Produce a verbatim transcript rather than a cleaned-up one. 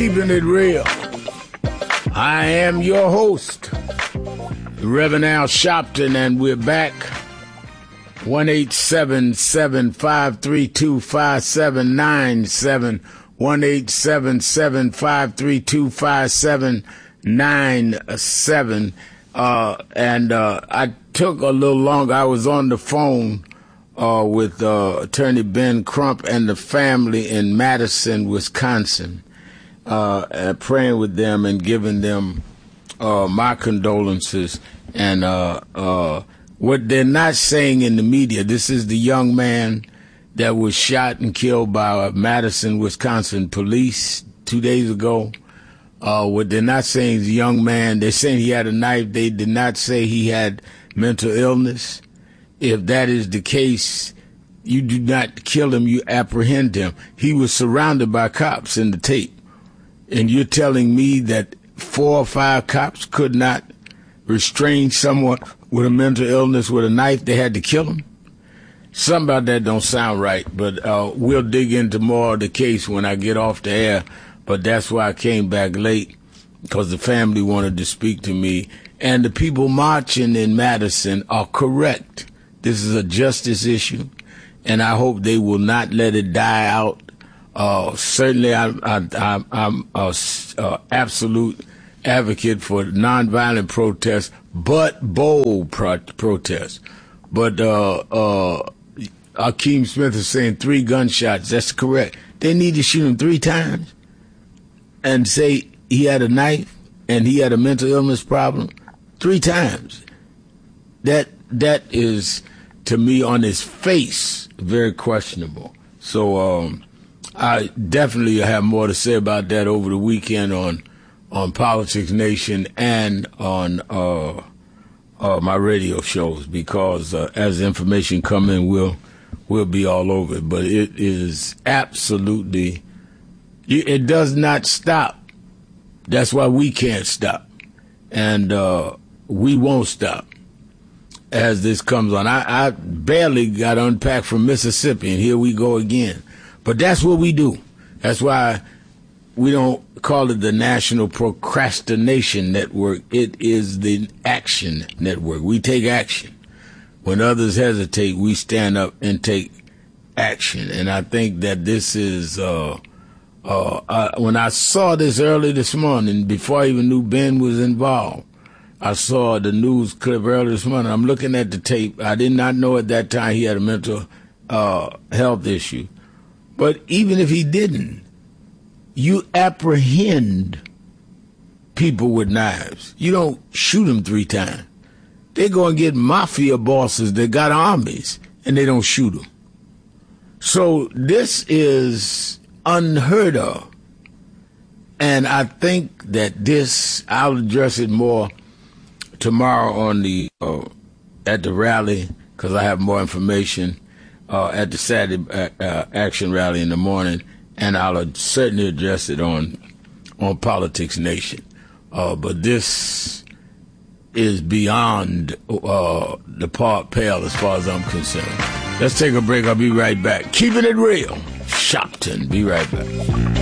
Keeping it real. I am your host, Reverend Al Sharpton, and we're back. one eight seven seven, five three two, five seven nine seven. one eight seven seven, five three two, five seven nine seven. Uh, and uh, I took a little longer. I was on the phone uh, with uh, Attorney Ben Crump and the family in Madison, Wisconsin, uh, uh, praying with them and giving them uh, my condolences. And uh, uh, what they're not saying in the media, this is the young man that was shot and killed by Madison, Wisconsin police two days ago. Uh, what they're not saying is a young man, they're saying he had a knife. They did not say he had mental illness. If that is the case, you do not kill him, you apprehend him. He was surrounded by cops in the tape. And you're telling me that four or five cops could not restrain someone with a mental illness with a knife? They had to kill him? Something about that don't sound right, but uh, we'll dig into more of the case when I get off the air. But that's why I came back late, because the family wanted to speak to me. And the people marching in Madison are correct. This is a justice issue, and I hope they will not let it die out. Uh, certainly, I, I, I, I'm an uh, absolute advocate for nonviolent protests, but bold pro- protests. But uh, uh, Akeem Smith is saying three gunshots. That's correct. They need to shoot him three times and say he had a knife and he had a mental illness problem three times. That that is, to me, on his face, very questionable. So um, I definitely have more to say about that over the weekend on on Politics Nation and on uh, uh, my radio shows, because uh, as information come in, we'll we'll be all over it. But it is absolutely, it does not stop. That's why we can't stop, and uh, we won't stop as this comes on. I, I barely got unpacked from Mississippi, and here we go again. But that's what we do. That's why we don't call it the National Procrastination Network. It is the Action Network. We take action. When others hesitate, we stand up and take action. And I think that this is, uh, uh, I, when I saw this early this morning, before I even knew Ben was involved, I saw the news clip early this morning. I'm looking at the tape. I did not know at that time he had a mental uh, health issue. But even if he didn't, you apprehend people with knives. You don't shoot them three times. They go and get mafia bosses that got armies, and they don't shoot them. So this is unheard of. And I think that this, I'll address it more tomorrow on the uh, at the rally, because I have more information uh, at the Saturday uh, uh, Action Rally in the morning. And I'll certainly address it on on Politics Nation. Uh, but this is beyond uh, the part pale as far as I'm concerned. Let's take a break. I'll be right back. Keeping it real. Sharpton. Be right back.